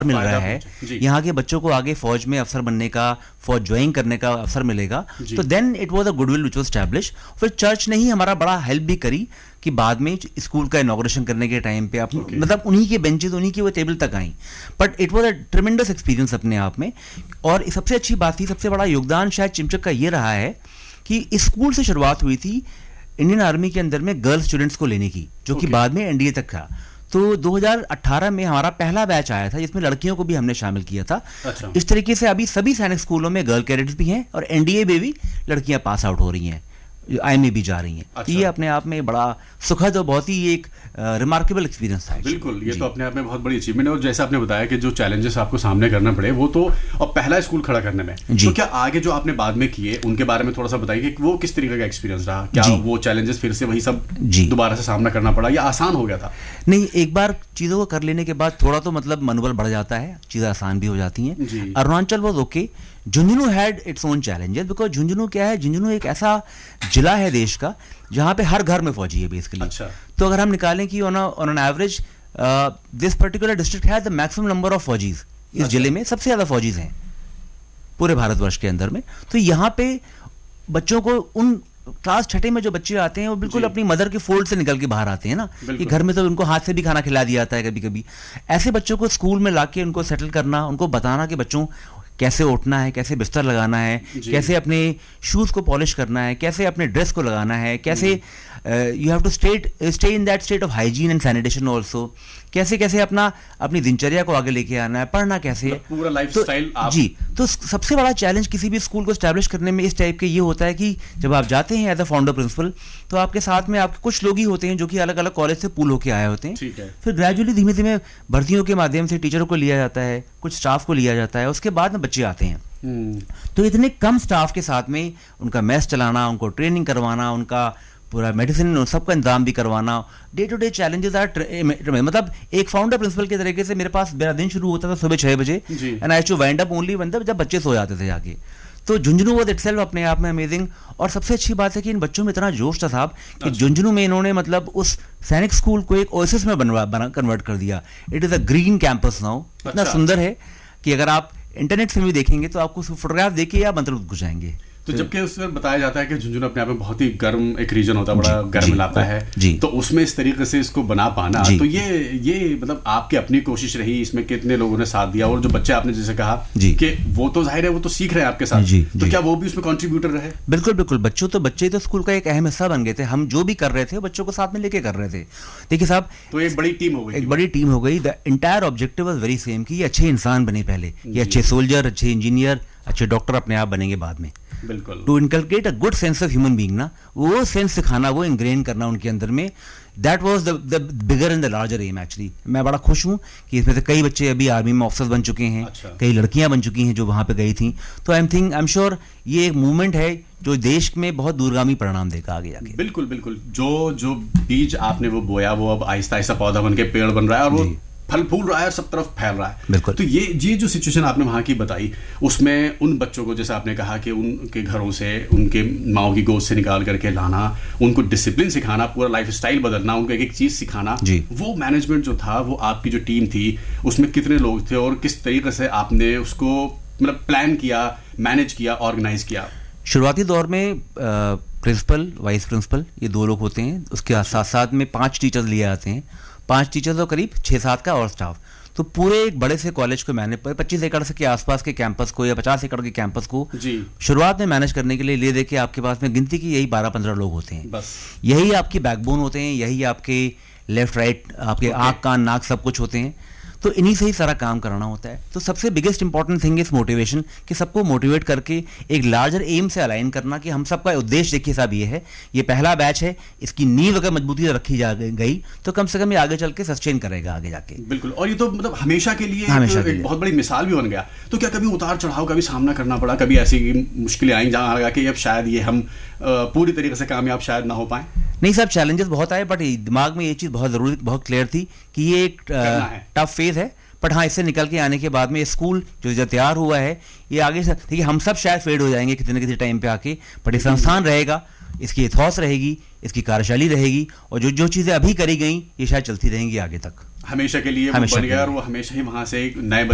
मिल रहा है, यहाँ के बच्चों को आगे फौज में अफसर बनने का, फौज ज्वाइन करने का अवसर मिलेगा, तो then it was a goodwill which was establish. फिर चर्च ने ही हमारा बड़ा हेल्प भी करी कि बाद में स्कूल का इनॉग्रेशन करने के टाइम पे मतलब उन्हीं के बेंचेस, उन्हीं की वो टेबल तक आई। But it was a ट्रेमेंडस experience अपने आप में। और सबसे अच्छी बात थी, सबसे बड़ा योगदान शायद चिमचक का ये रहा है कि इस स्कूल से शुरुआत हुई थी इंडियन आर्मी के अंदर में गर्ल्स स्टूडेंट्स को लेने की, जो कि बाद में एनडीए तक था। तो 2018 में हमारा पहला बैच आया था जिसमें लड़कियों को भी हमने शामिल किया था। अच्छा। इस तरीके से अभी सभी सैनिक स्कूलों में गर्ल कैडेट्स भी हैं और एनडीए में भी लड़कियां पास आउट हो रही हैं, आईएमए भी जा रही हैं। अच्छा। ये अपने आप में बड़ा सुखद और बहुत ही एक रिमार्केबल एक्सपीरियंस था। बिल्कुल, ये तो अपने आप में बहुत बड़ी अचीवमेंट है। और जैसे आपने बताया कि जो चैलेंजेस आपको सामने करना पड़े वो तो, और पहला स्कूल खड़ा करने में, तो क्या आगे जो आपने बाद में किए उनके बारे में थोड़ा सा बताइए कि वो किस तरीके का एक्सपीरियंस रहा? क्या वो चैलेंजेस फिर से वही सब दोबारा से सामना करना पड़ा या आसान हो गया था? नहीं, एक बार चीज़ों को कर लेने के बाद थोड़ा तो मतलब मनोबल बढ़ जाता है, चीज़ें आसान भी हो जाती हैं। Arunachal was okay, Jhunjhunu had its own challenges, because Jhunjhunu क्या है, झुंझुनू एक ऐसा जिला है देश का जहाँ पे हर घर में फौजी है बेसिकली। अच्छा। तो अगर हम निकालें कि on an average this particular district has the maximum number of फौजीज, इस जिले में सबसे ज़्यादा फौजीज हैं पूरे भारतवर्ष के अंदर में। तो यहाँ पे बच्चों को, उन क्लास छठे में जो बच्चे आते हैं वो बिल्कुल अपनी मदर के फोल्ड से निकल के बाहर आते हैं ना, कि घर में तो उनको हाथ से भी खाना खिला दिया जाता है कभी कभी। ऐसे बच्चों को स्कूल में लाके उनको सेटल करना, उनको बताना कि बच्चों कैसे उठना है, कैसे बिस्तर लगाना है, कैसे अपने शूज़ को पॉलिश करना है, कैसे अपने ड्रेस को लगाना है, कैसे you have to stay in that state of hygiene and sanitation also, कैसे कैसे अपनी दिनचर्या को आगे लेके आना है, पढ़ना कैसे, पूरा लाइफस्टाइल। जी, तो सबसे बड़ा चैलेंज किसी भी स्कूल को स्टैब्लिश करने में इस टाइप के ये होता है कि जब आप जाते हैं एज अ फाउंडर प्रिंसिपल, तो आपके साथ में आपके कुछ लोग ही होते हैं जो कि अलग अलग कॉलेज से पूल होके आए होते हैं। फिर ग्रेजुअली धीमे धीमे भर्तियों के माध्यम से टीचरों को लिया जाता है, कुछ स्टाफ को लिया जाता है, उसके बाद में बच्चे आते हैं। तो इतने कम स्टाफ के साथ में उनका मैथ्स चलाना, उनको ट्रेनिंग करवाना, उनका पूरा मेडिसिन सबका इंतजाम भी करवाना, day to day challenges are, मतलब एक फाउंडर प्रिंसिपल के तरीके से मेरे पास मेरा दिन शुरू होता था सुबह 6 बजे and I to wind up only जब बच्चे सो जाते थे जाके। तो झुंझुनू वाज इटसेल्फ अपने आप में अमेजिंग। और सबसे अच्छी बात है कि इन बच्चों में इतना जोश था साहब कि झुंझुनू में इन्होंने मतलब उस सैनिक स्कूल को एक ओएसिस में कन्वर्ट कर दिया। It is a green campus now. इतना सुंदर है कि अगर आप इंटरनेट से भी देखेंगे तो आपको फोटोग्राफ देख के आप मंत्रमुग्ध हो जाएंगे। तो जबकि उसमें बताया जाता है कि झुंझुनू अपने आप में बहुत ही गर्म एक रीजन होता है, बड़ा गर्म इलाका है, तो उसमें इस तरीके से इसको बना पाना, तो ये मतलब आपकी अपनी कोशिश रही, इसमें कितने लोगों ने साथ दिया? और जो बच्चे आपने जैसे कहा कि वो तो जाहिर है वो तो सीख रहे हैं आपके साथ, तो क्या वो भी उसमें कंट्रीब्यूटर रहे? बिल्कुल बिल्कुल, बच्चे तो स्कूल का एक अहम हिस्सा बन गए थे। हम जो भी कर रहे थे बच्चों को साथ में लेके कर रहे थे। देखिए साहब, तो एक बड़ी टीम हो गई, the entire objective was very same कि ये अच्छे इंसान बने पहले, ये अच्छे सोल्जर, अच्छे इंजीनियर, अच्छे डॉक्टर अपने आप बनेंगे बाद में। बिल्कुल, to inculcate a good sense of human being ना, वो सेंस सिखाना, वो इंग्रेन करना उनके अंदर में, that was the bigger and the larger am actually. मैं बड़ा खुश हूँ कि इसमें से कई बच्चे अभी आर्मी में ऑफिसर्स बन चुके हैं। कई लड़कियां बन चुकी हैं जो वहां पे गई थी। तो आई एम श्योर ये एक मूवमेंट है जो देश में बहुत दूरगामी परिणाम देगा आगे जाके। बिल्कुल बिल्कुल, जो बीज आपने वो बोया वो अब आहिस्ता आहिस्ता पौधा बन के पेड़ बन रहा है और वो फल फूल रहा है और सब तरफ फैल रहा है। बिल्कुल। तो ये जो सिचुएशन आपने वहाँ की बताई, उसमें उन बच्चों को जैसे आपने कहा कि उनके घरों से, उनके माओ की गोद से निकाल करके लाना, उनको डिसिप्लिन सिखाना, पूरा लाइफ स्टाइल बदलना, उनको एक एक चीज़ सिखाना, वो मैनेजमेंट जो था, वो आपकी जो टीम थी उसमें कितने लोग थे और किस तरीके से आपने उसको मतलब प्लान किया, मैनेज किया, ऑर्गेनाइज किया? शुरुआती दौर में प्रिंसिपल, वाइस प्रिंसिपल, ये 2 लोग होते हैं। उसके साथ साथ में 5 टीचर्स लिए आते हैं, 5 टीचर्स और करीब 6-7 का और स्टाफ। तो पूरे एक बड़े से कॉलेज को मैनेज, 25 एकड़ के आसपास के कैंपस को या 50 एकड़ के कैंपस को शुरुआत में मैनेज करने के लिए ले दे के आपके पास में गिनती की यही 12-15 लोग होते हैं। बस यही आपकी बैकबोन होते हैं, यही आपके लेफ्ट राइट, आपके आँख कान नाक सब कुछ होते हैं। तो इन्हीं से ही सारा काम कराना होता है। तो सबसे biggest important thing is motivation, कि सबको मोटिवेट करके एक लार्जर एम से अलाइन करना कि हम सबका उद्देश्य देखिए साहब ये है, ये पहला बैच है, इसकी नींव अगर मजबूती से रखी जा गई तो कम से कम ये आगे चल के सस्टेन करेगा आगे जाके। बिल्कुल, और ये तो मतलब हमेशा के लिए एक बहुत बड़ी मिसाल भी बन गया। तो क्या कभी उतार चढ़ाव का भी सामना करना पड़ा? कभी ऐसी मुश्किलें आई जहाँ लगा कि अब शायद ये हम पूरी तरीके से कामयाब शायद ना हो पाए? नहीं साहब, चैलेंजेस बहुत आए, बट दिमाग में ये चीज़ बहुत ज़रूरी, बहुत क्लियर थी कि ये एक टफ फेज है। बट हाँ, इससे निकल के आने के बाद में स्कूल जो तैयार हुआ है, ये आगे से देखिए हम सब शायद फेड हो जाएंगे किसी न किसी टाइम पे आके, बट ये संस्थान रहेगा, इसकी एथॉस रहेगी, इसकी कार्यशैली रहेगी, और जो चीज़ें अभी करी गई ये शायद चलती रहेंगी आगे तक, हमेशा के लिए। वो हमेशा ही वहाँ से नए